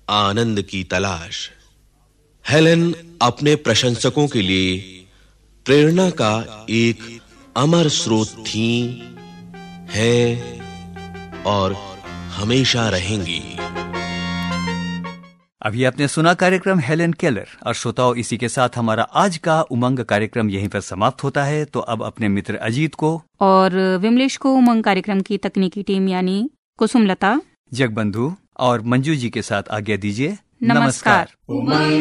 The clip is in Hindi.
आनंद की तलाश। हेलेन अपने प्रशंसकों के लिए प्रेरणा का एक अमर स्रोत थी, हैं और हमेशा रहेंगी। अभी आपने सुना कार्यक्रम हेलेन केलर। और श्रोताओं, इसी के साथ हमारा आज का उमंग कार्यक्रम यहीं पर समाप्त होता है। तो अब अपने मित्र अजीत को और विमलेश को उमंग कार्यक्रम की तकनीकी टीम यानी कुसुमलता, जगबंधु और मंजू जी के साथ आज्ञा दीजिए। नमस्कार। नमस्कार।